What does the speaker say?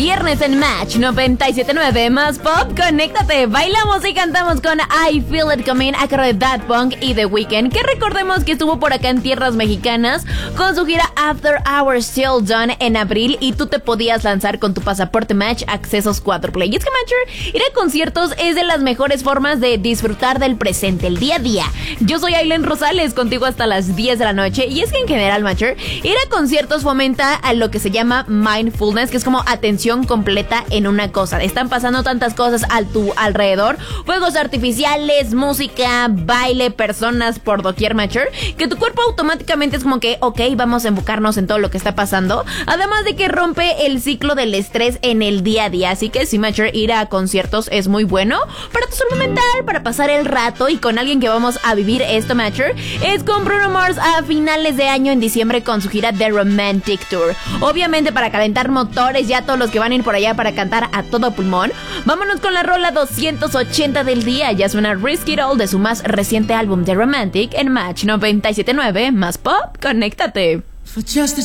Viernes en Match 97.9 más pop, conéctate, bailamos y cantamos con I Feel It Coming a cargo de Daft Punk y The Weeknd, que recordemos que estuvo por acá en tierras mexicanas con su gira After Hours Still Done en abril, y tú te podías lanzar con tu pasaporte Match accesos 4 Y es que Matcher, ir a conciertos es de las mejores formas de disfrutar del presente, el día a día. Yo soy Aileen Rosales, contigo hasta las 10 de la noche, y es que en general, Matcher, ir a conciertos fomenta a lo que se llama mindfulness, que es como atención completa en una cosa. Están pasando tantas cosas a tu alrededor, fuegos artificiales, música, baile, personas por doquier, Matcher, que tu cuerpo automáticamente es como que, ok, vamos a enfocarnos en todo lo que está pasando, además de que rompe el ciclo del estrés en el día a día. Así que sí, Matcher, ir a conciertos es muy bueno para tu salud mental, para pasar el rato, y con alguien que vamos a vivir esto, Matcher, es con Bruno Mars a finales de año en diciembre con su gira The Romantic Tour. Obviamente para calentar motores ya todos los que van a ir por allá para cantar a todo pulmón, vámonos con la rola 280 del día. Ya suena Risk It All de su más reciente álbum The Romantic en Match 97.9 más pop, conéctate.